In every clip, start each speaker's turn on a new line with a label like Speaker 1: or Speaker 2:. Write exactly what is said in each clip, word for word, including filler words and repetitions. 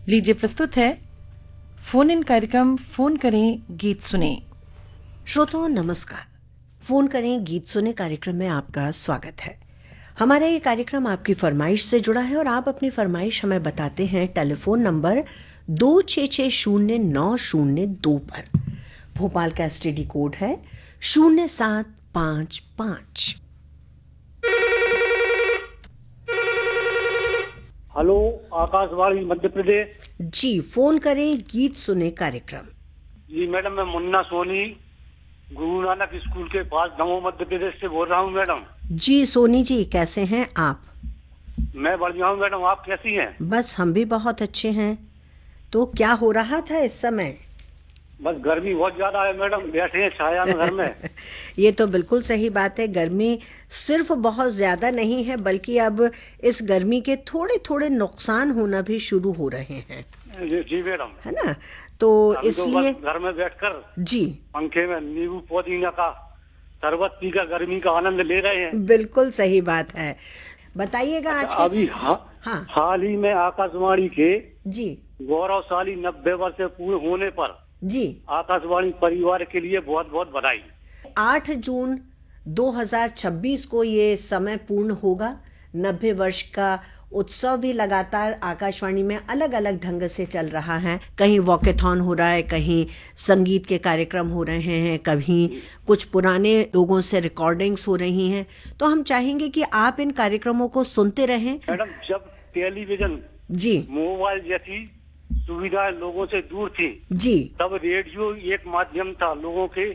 Speaker 1: लीजिए प्रस्तुत है फोन इन कार्यक्रम फोन करें गीत सुने।
Speaker 2: श्रोताओं नमस्कार। फोन करें गीत सुने कार्यक्रम में आपका स्वागत है। हमारा ये कार्यक्रम आपकी फरमाइश से जुड़ा है और आप अपनी फरमाइश हमें बताते हैं टेलीफोन नंबर दो छः छः शून्य नौ शून्य दो पर। भोपाल का एसटीडी कोड है शून्य सात पाँच पाँच।
Speaker 3: हेलो, आकाशवाणी मध्य प्रदेश।
Speaker 2: जी, फोन करें गीत सुने कार्यक्रम।
Speaker 3: जी मैडम, मैं मुन्ना सोनी गुरु नानक स्कूल के पास दमोह मध्य प्रदेश से बोल रहा हूँ मैडम।
Speaker 2: जी सोनी जी, कैसे हैं आप?
Speaker 3: मैं बढ़िया हूँ मैडम, आप कैसी हैं?
Speaker 2: बस हम भी बहुत अच्छे हैं। तो क्या हो रहा था इस समय?
Speaker 3: बस गर्मी बहुत ज्यादा है मैडम, बैठे हैं छाया में घर में।
Speaker 2: ये तो बिल्कुल सही बात है। गर्मी सिर्फ बहुत ज्यादा नहीं है, बल्कि अब इस गर्मी के थोड़े थोड़े नुकसान होना भी शुरू हो रहे हैं।
Speaker 3: जी, जी मैडम,
Speaker 2: है ना? तो इसलिए
Speaker 3: तो घर में बैठकर
Speaker 2: जी
Speaker 3: पंखे में नींबू पुदीना का शरबत पी कर गर्मी का आनंद ले रहे हैं।
Speaker 2: बिल्कुल सही बात है। बताइएगा आज के...
Speaker 3: अभी हा,
Speaker 2: हाँ
Speaker 3: हाल ही में आकाशवाणी के
Speaker 2: जी
Speaker 3: गौरवशाली नब्बे वर्ष पूर्ण होने पर
Speaker 2: जी
Speaker 3: आकाशवाणी परिवार के लिए बहुत बहुत बधाई।
Speaker 2: आठ जून दो हज़ार छब्बीस को ये समय पूर्ण होगा। नब्बे वर्ष का उत्सव भी लगातार आकाशवाणी में अलग अलग ढंग से चल रहा है। कहीं वॉकेथॉन हो रहा है, कहीं संगीत के कार्यक्रम हो रहे हैं, कभी कुछ पुराने लोगों से रिकॉर्डिंग्स हो रही हैं। तो हम चाहेंगे कि आप इन कार्यक्रमों को सुनते रहें।
Speaker 3: मैडम, जब टेलीविजन
Speaker 2: जी
Speaker 3: मोबाइल जैसी सुविधाएं लोगों से दूर थी
Speaker 2: जी
Speaker 3: तब रेडियो एक माध्यम था लोगों के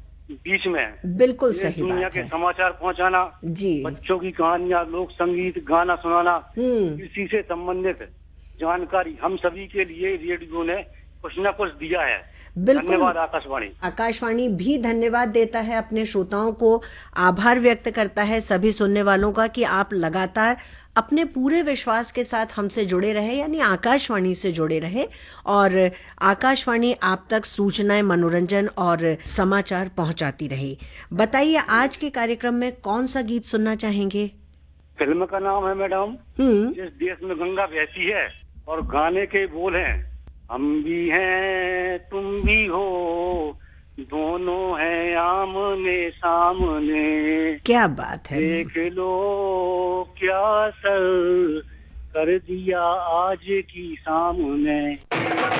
Speaker 3: बीच में।
Speaker 2: बिल्कुल सही
Speaker 3: दुनिया
Speaker 2: बात
Speaker 3: के
Speaker 2: है।
Speaker 3: समाचार पहुंचाना,
Speaker 2: जी
Speaker 3: बच्चों की कहानियां, लोक संगीत, गाना सुनाना,
Speaker 2: हम्म
Speaker 3: कृषि से संबंधित जानकारी हम सभी के लिए रेडियो ने कुछ न कुछ दिया है।
Speaker 2: बिल्कुल।
Speaker 3: धन्यवाद आकाशवाणी।
Speaker 2: आकाशवाणी भी धन्यवाद देता है, अपने श्रोताओं को आभार व्यक्त करता है सभी सुनने वालों का कि आप लगातार अपने पूरे विश्वास के साथ हमसे जुड़े रहे, यानी आकाशवाणी से जुड़े रहे और आकाशवाणी आप तक सूचनाएं, मनोरंजन और समाचार पहुंचाती रही। बताइए आज के कार्यक्रम में कौन सा गीत सुनना चाहेंगे?
Speaker 3: फिल्म का नाम है मैडम
Speaker 2: हम्म
Speaker 3: जिस देश में गंगा बहती है और गाने के बोल हैं हम भी हैं तुम भी हो, दोनों हैं आमने सामने।
Speaker 2: क्या बात है।
Speaker 3: देख लो क्या असर कर दिया आज की सामने।